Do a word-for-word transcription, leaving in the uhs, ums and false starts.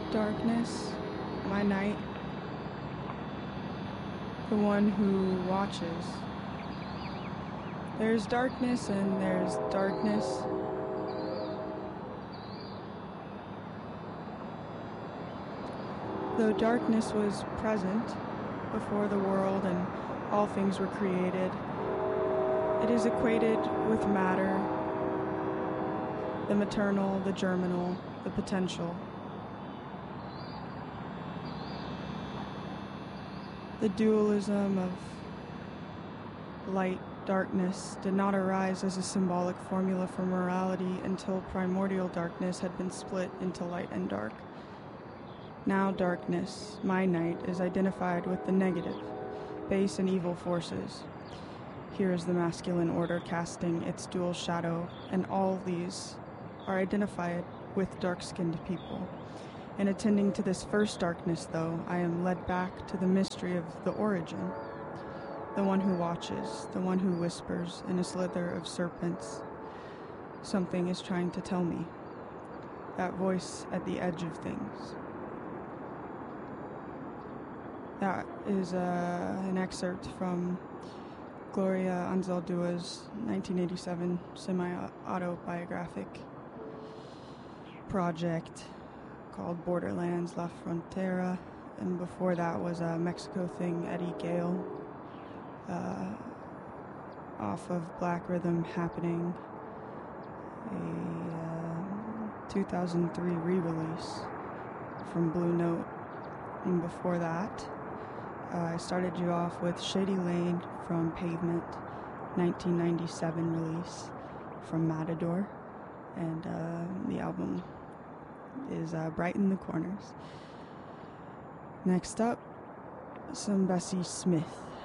Darkness, my night, the one who watches. There's darkness and there's darkness. Though darkness was present before the world and all things were created, it is equated with matter, the maternal, the germinal, the potential. The dualism of light, darkness did not arise as a symbolic formula for morality until primordial darkness had been split into light and dark. Now darkness, my night, is identified with the negative, base and evil forces. Here is the masculine order casting its dual shadow, and all these are identified with dark-skinned people. In attending to this first darkness, though, I am led back to the mystery of the origin, the one who watches, the one who whispers in a slither of serpents. Something is trying to tell me. That voice at the edge of things. That is uh, an excerpt from Gloria Anzaldua's nineteen eighty-seven semi-autobiographic project called Borderlands, La Frontera, and before that was a Mexico thing, Eddie Gale, uh, off of Black Rhythm Happening, a uh, two thousand three re-release from Blue Note, and before that, Uh, I started you off with Shady Lane from Pavement, nineteen ninety-seven release from Matador, and uh, the album is uh, Brighten the Corners. Next up, some Bessie Smith.